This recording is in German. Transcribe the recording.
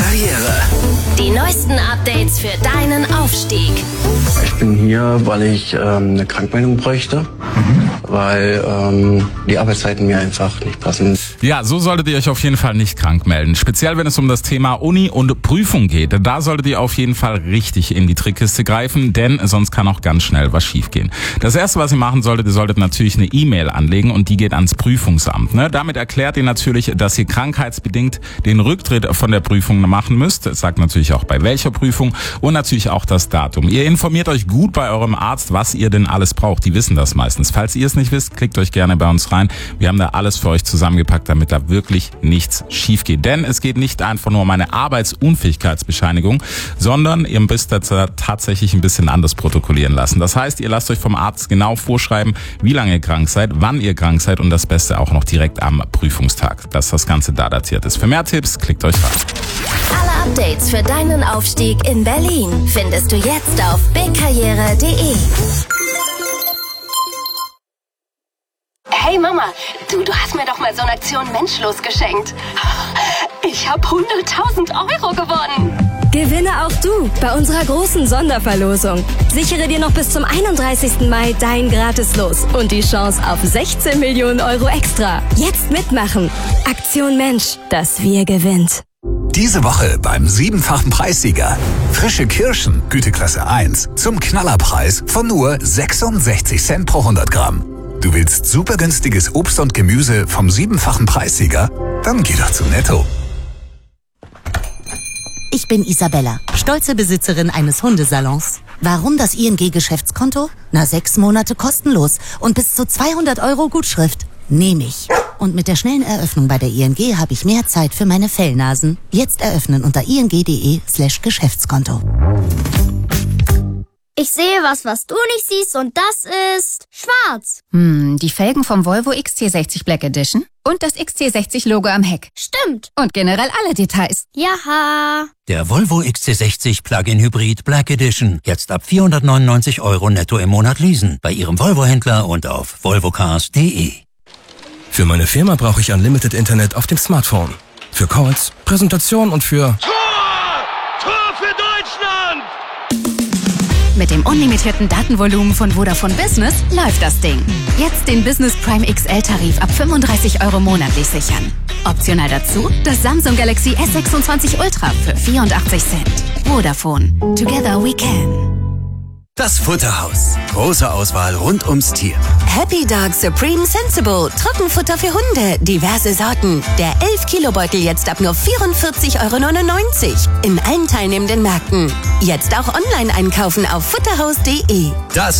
Karriere. Die neuesten Updates für deinen Aufstieg. Ich bin hier, weil ich eine Krankmeldung bräuchte, weil die Arbeitszeiten mir einfach nicht passen. Ja, so solltet ihr euch auf jeden Fall nicht krank melden. Speziell, wenn es um das Thema Uni und Prüfung geht. Da solltet ihr auf jeden Fall richtig in die Trickkiste greifen, denn sonst kann auch ganz schnell was schiefgehen. Das Erste, was ihr machen solltet, ihr solltet natürlich eine E-Mail anlegen und die geht ans Prüfungsamt. Damit erklärt ihr natürlich, dass ihr krankheitsbedingt den Rücktritt von der Prüfung machen müsst. Das sagt natürlich auch bei welcher Prüfung und natürlich auch das Datum. Ihr informiert euch gut bei eurem Arzt, was ihr denn alles braucht. Die wissen das meistens. Falls ihr es nicht wisst, klickt euch gerne bei uns rein. Wir haben da alles für euch zusammengepackt, damit da wirklich nichts schief geht. Denn es geht nicht einfach nur um eine Arbeitsunfähigkeitsbescheinigung, sondern ihr müsst das tatsächlich ein bisschen anders protokollieren lassen. Das heißt, ihr lasst euch vom Arzt genau vorschreiben, wie lange ihr krank seid, wann ihr krank seid und das Beste auch noch direkt am Prüfungstag, dass das Ganze da datiert ist. Für mehr Tipps, klickt euch rein. Alle Updates für deinen Aufstieg in Berlin findest du jetzt auf bigkarriere.de. Hey Mama, du hast mir doch mal so eine Aktion Menschlos geschenkt. Ich habe 100.000 Euro gewonnen. Gewinne auch du bei unserer großen Sonderverlosung. Sichere dir noch bis zum 31. Mai dein Gratis-Los und die Chance auf 16 Millionen Euro extra. Jetzt mitmachen. Aktion Mensch, das Wir gewinnt. Diese Woche beim 7-fachen Preissieger. Frische Kirschen, Güteklasse 1, zum Knallerpreis von nur 66 Cent pro 100 Gramm. Du willst super günstiges Obst und Gemüse vom 7-fachen Preissieger? Dann geh doch zu Netto. Ich bin Isabella, stolze Besitzerin eines Hundesalons. Warum das ING-Geschäftskonto? 6 Monate kostenlos und bis zu 200 Euro Gutschrift. Nehme ich. Und mit der schnellen Eröffnung bei der ING habe ich mehr Zeit für meine Fellnasen. Jetzt eröffnen unter ing.de/Geschäftskonto. Ich sehe was du nicht siehst und das ist schwarz. Die Felgen vom Volvo XC60 Black Edition und das XC60-Logo am Heck. Stimmt. Und generell alle Details. Jaha. Der Volvo XC60 Plug-in Hybrid Black Edition. Jetzt ab 499 Euro netto im Monat leasen. Bei Ihrem Volvo-Händler und auf volvocars.de. Für meine Firma brauche ich Unlimited Internet auf dem Smartphone. Für Calls, Präsentation und für... Tor für Deutschland! Mit dem unlimitierten Datenvolumen von Vodafone Business läuft das Ding. Jetzt den Business Prime XL-Tarif ab 35 Euro monatlich sichern. Optional dazu das Samsung Galaxy S26 Ultra für 84 Cent. Vodafone. Together we can. Das Futterhaus. Große Auswahl rund ums Tier. Happy Dog Supreme Sensible. Trockenfutter für Hunde. Diverse Sorten. Der 11-Kilo-Beutel jetzt ab nur 44,99 Euro. In allen teilnehmenden Märkten. Jetzt auch online einkaufen auf futterhaus.de. Das